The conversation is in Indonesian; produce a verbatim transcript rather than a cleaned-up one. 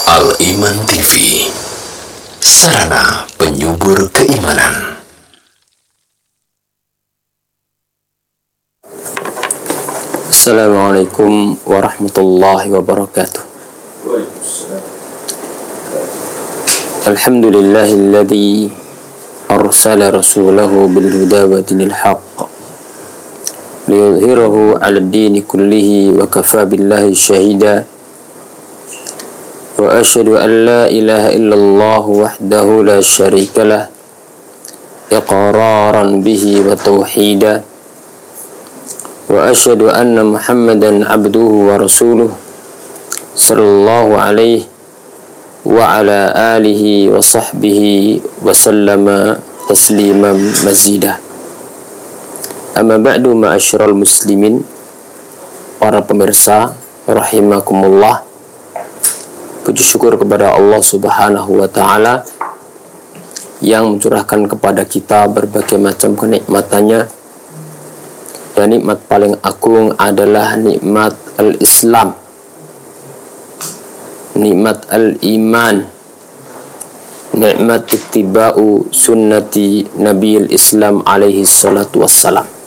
Al-Iman T V, sarana penyubur keimanan. Assalamualaikum warahmatullahi wabarakatuh. Alhamdulillahilladzi arsala rasulahu bil huda wa dinil haqq liyudhhirahu 'ala ad-dini kullihi wa kafa billahi shahida. Wa asyhadu an la ilaha illallah wahdahu la syarika lah iqraran bihi wa tauhida. Wa asyhadu anna Muhammadan abduhu wa rasuluh sallallahu alaihi wa ala alihi wa sahbihi wa sallama tasliman mazida. Amma ba'du, ma'asyiral muslimin, para pemirsa rahimakumullah. Puji syukur kepada Allah Subhanahu wa taala yang mencurahkan kepada kita berbagai macam kenikmatannya. Dan nikmat paling agung adalah nikmat al-Islam, nikmat al-iman, nikmat ittiba'u sunnati Nabiul Islam alaihi salatu wassalam.